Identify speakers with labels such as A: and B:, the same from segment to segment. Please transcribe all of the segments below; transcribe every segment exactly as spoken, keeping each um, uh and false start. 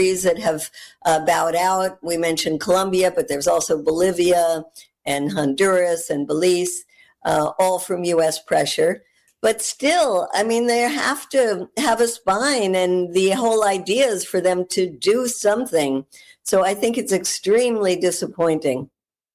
A: countries that have uh, bowed out. We mentioned Colombia, but there's also Bolivia and Honduras and Belize, uh, all from U S pressure. But still, I mean, they have to have a spine, and the whole idea is for them to do something. So I think it's extremely disappointing.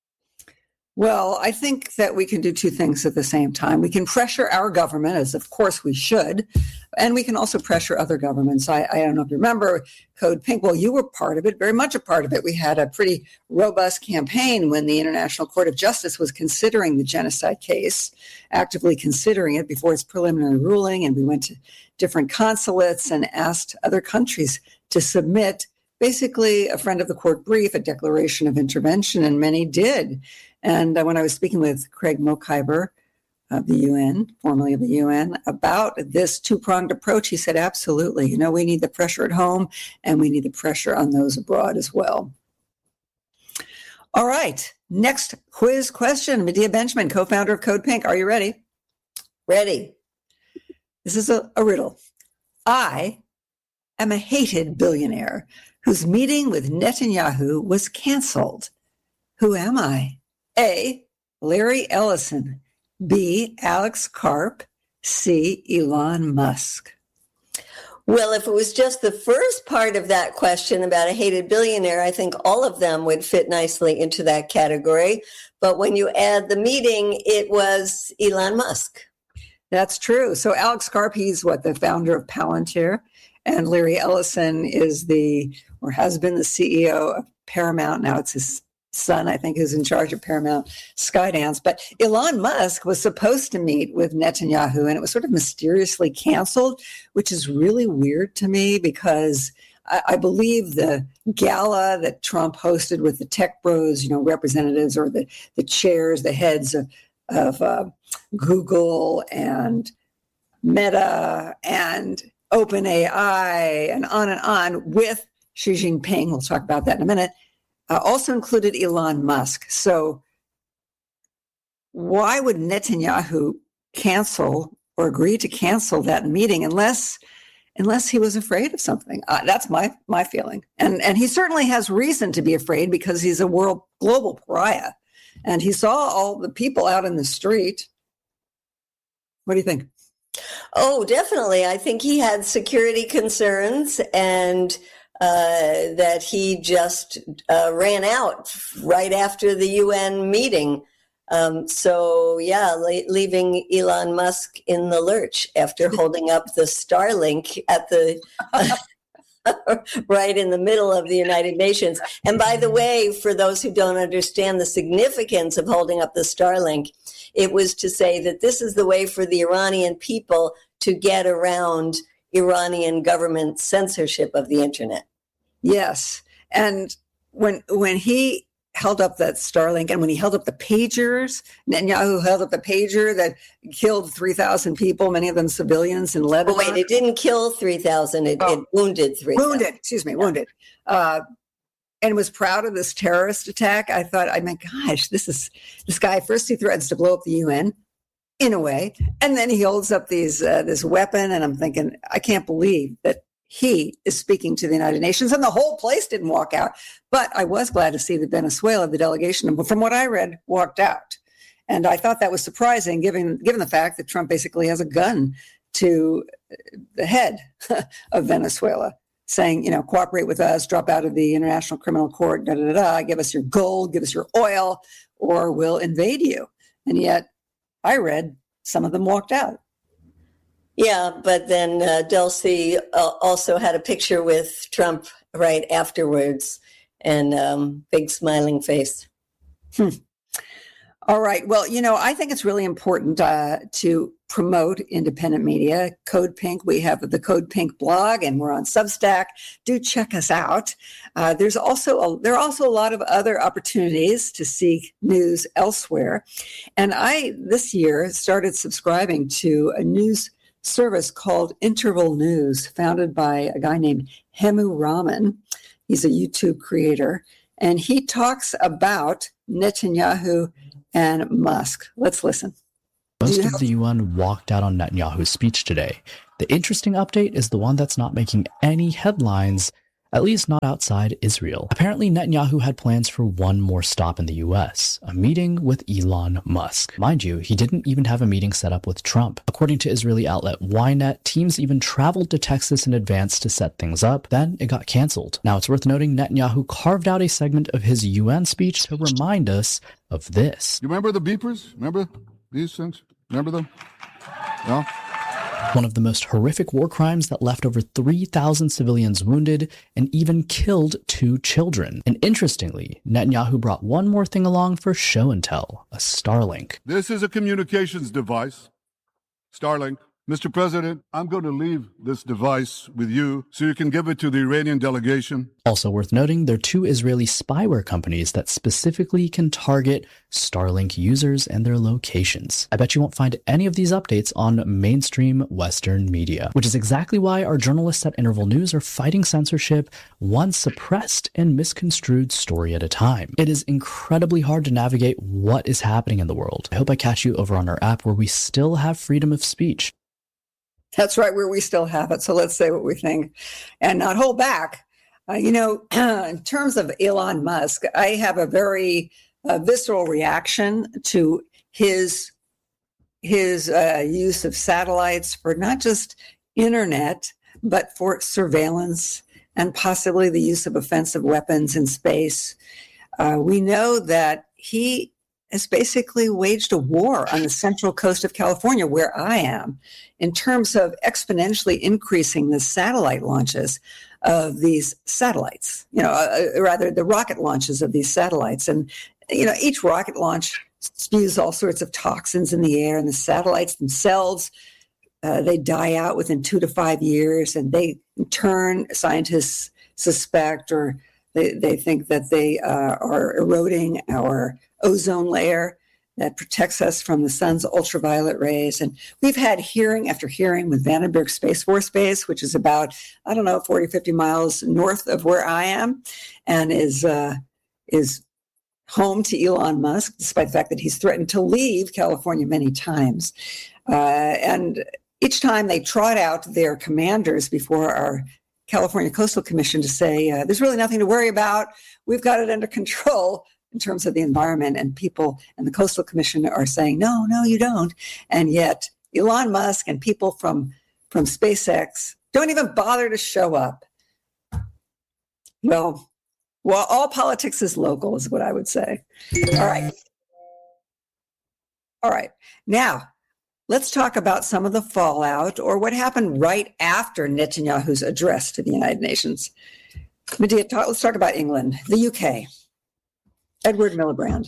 B: Well, I think that we can do two things at the same time. We can pressure our government, as of course we should, and we can also pressure other governments. I, I don't know if you remember Code Pink. Well, you were part of it, very much a part of it. We had a pretty robust campaign when the International Court of Justice was considering the genocide case, actively considering it before its preliminary ruling, and we went to different consulates and asked other countries to submit basically a friend of the court brief, a declaration of intervention, and many did. And uh, when I was speaking with Craig Mokhiber of the U N, formerly of the U N, about this two-pronged approach, he said, absolutely. You know, we need the pressure at home, and we need the pressure on those abroad as well. All right. Next quiz question. Medea Benjamin, co-founder of Code Pink. Are you ready?
A: Ready.
B: This is a, a riddle. I am a hated billionaire whose meeting with Netanyahu was canceled. Who am I? A, Larry Ellison. B, Alex Karp. C, Elon Musk.
A: Well, if it was just the first part of that question about a hated billionaire, I think all of them would fit nicely into that category. But when you add the meeting, it was Elon Musk.
B: That's true. So Alex Karp, he's what, the founder of Palantir. And Larry Ellison is the, or has been the C E O of Paramount. Now it's his son, I think, who's in charge of Paramount Skydance. But Elon Musk was supposed to meet with Netanyahu, and it was sort of mysteriously canceled, which is really weird to me because I, I believe the gala that Trump hosted with the tech bros, you know, representatives or the, the chairs, the heads of, of uh, Google and Meta and OpenAI and on and on with Xi Jinping, we'll talk about that in a minute, uh, also included Elon Musk. So why would Netanyahu cancel or agree to cancel that meeting unless unless he was afraid of something? Uh, that's my my feeling. And, and he certainly has reason to be afraid because he's a world global pariah. And he saw all the people out in the street. What do you think?
A: Oh, definitely. I think he had security concerns and uh, that he just uh, ran out right after the U N meeting. Um, so, yeah, le- leaving Elon Musk in the lurch after holding up the Starlink at the uh, right in the middle of the United Nations. And by the way, for those who don't understand the significance of holding up the Starlink, it was to say that this is the way for the Iranian people to get around Iranian government censorship of the internet.
B: Yes. And when when he held up that Starlink and when he held up the pagers, Netanyahu held up the pager that killed three thousand people, many of them civilians in Lebanon.
A: Oh, wait, it didn't kill three thousand. It, oh. it wounded three thousand.
B: Wounded, excuse me, yeah. wounded. Uh, and was proud of this terrorist attack. I thought, I mean, gosh, this is this guy. First, he threatens to blow up the U N in a way, and then he holds up these uh, this weapon. And I'm thinking, I can't believe that he is speaking to the United Nations, and the whole place didn't walk out. But I was glad to see that Venezuela, the delegation, from what I read, walked out. And I thought that was surprising, given given the fact that Trump basically has a gun to the head of Venezuela, saying, you know, cooperate with us, drop out of the International Criminal Court, da, da, da, da, give us your gold, give us your oil, or we'll invade you. And yet, I read some of them walked out.
A: Yeah, but then uh, Delsey uh, also had a picture with Trump right afterwards, and um, big smiling face.
B: Hmm. All right. Well, you know, I think it's really important uh, to promote independent media. Code Pink, we have the Code Pink blog, and we're on Substack. Do check us out. Uh, there's also a, there are also a lot of other opportunities to seek news elsewhere. And I, this year, started subscribing to a news service called Interval News, founded by a guy named Hemu Raman. He's a YouTube creator, and he talks about Netanyahu and Musk. Let's listen.
C: Most of the U N walked out on Netanyahu's speech today. The interesting update is the one that's not making any headlines, at least not outside Israel. Apparently, Netanyahu had plans for one more stop in the U S, a meeting with Elon Musk. Mind you, he didn't even have a meeting set up with Trump. According to Israeli outlet Ynet, teams even traveled to Texas in advance to set things up, then it got canceled. Now, it's worth noting Netanyahu carved out a segment of his U N speech to remind us of this.
D: You remember the beepers? Remember these things? Remember them? No?
C: One of the most horrific war crimes that left over three thousand civilians wounded and even killed two children. And interestingly, Netanyahu brought one more thing along for show and tell, a Starlink.
D: This is a communications device, Starlink. Mister President, I'm going to leave this device with you so you can give it to the Iranian delegation.
C: Also worth noting, there are two Israeli spyware companies that specifically can target Starlink users and their locations. I bet you won't find any of these updates on mainstream Western media, which is exactly why our journalists at Interval News are fighting censorship, one suppressed and misconstrued story at a time. It is incredibly hard to navigate what is happening in the world. I hope I catch you over on our app where we still have freedom of speech.
B: That's right, where we still have it. So let's say what we think and not hold back. Uh, you know, in terms of Elon Musk, I have a very uh, visceral reaction to his his uh, use of satellites for not just internet, but for surveillance and possibly the use of offensive weapons in space. Uh, we know that he has basically waged a war on the central coast of California, where I am, in terms of exponentially increasing the satellite launches of these satellites, you know, uh, rather the rocket launches of these satellites. And, you know, each rocket launch spews all sorts of toxins in the air, and the satellites themselves, uh, they die out within two to five years, and they, in turn, scientists suspect or they, they think that they uh, are eroding our ozone layer that protects us from the sun's ultraviolet rays. And we've had hearing after hearing with Vandenberg Space Force Base, which is about, I don't know, forty, fifty miles north of where I am, and is uh, is home to Elon Musk, despite the fact that he's threatened to leave California many times. Uh, and each time they trot out their commanders before our California Coastal Commission to say, uh, there's really nothing to worry about. We've got it under control in terms of the environment, and people and the Coastal Commission are saying, no, no, you don't. And yet Elon Musk and people from, from SpaceX don't even bother to show up. Well, well, all politics is local is what I would say. All right. All right. Now, let's talk about some of the fallout or what happened right after Netanyahu's address to the United Nations. Medea, talk, let's talk about England, the U K. Edward Miliband.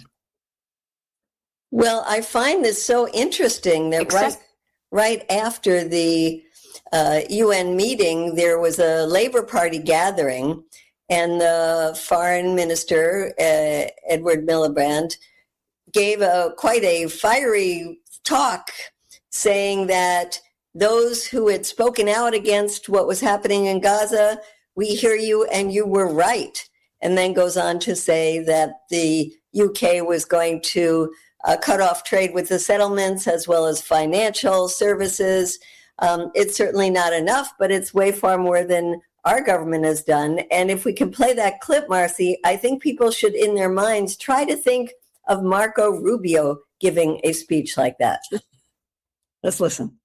A: Well, I find this so interesting that
B: Except-
A: right, right after the uh, U N meeting, there was a Labour Party gathering, and the foreign minister, uh, Edward Miliband, gave a quite a fiery talk saying that those who had spoken out against what was happening in Gaza, we hear you and you were right. And then goes on to say that the U K was going to uh, cut off trade with the settlements as well as financial services. Um, it's certainly not enough, but it's way far more than our government has done. And if we can play that clip, Marcy, I think people should, in their minds, try to think of Marco Rubio giving a speech like that.
B: Let's listen.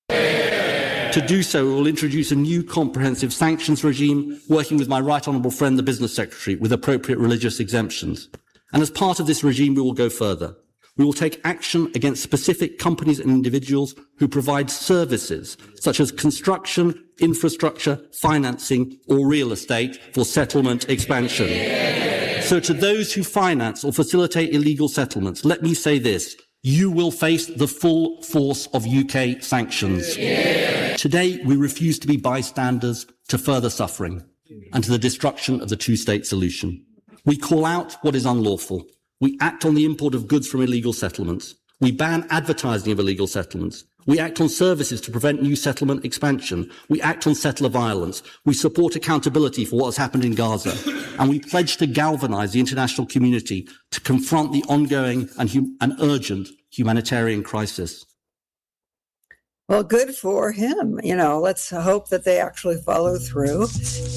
E: To do so, we will introduce a new comprehensive sanctions regime, working with my right honourable friend, the Business Secretary, with appropriate religious exemptions. And as part of this regime, we will go further. We will take action against specific companies and individuals who provide services such as construction, infrastructure, financing, or real estate for settlement expansion. Yeah. So to those who finance or facilitate illegal settlements, let me say this. You will face the full force of U K sanctions. Yeah. Today, we refuse to be bystanders to further suffering and to the destruction of the two-state solution. We call out what is unlawful. We act on the import of goods from illegal settlements. We ban advertising of illegal settlements. We act on services to prevent new settlement expansion. We act on settler violence. We support accountability for what has happened in Gaza. And we pledge to galvanise the international community to confront the ongoing and, hum- and urgent humanitarian crisis.
B: Well, good for him. You know, let's hope that they actually follow through.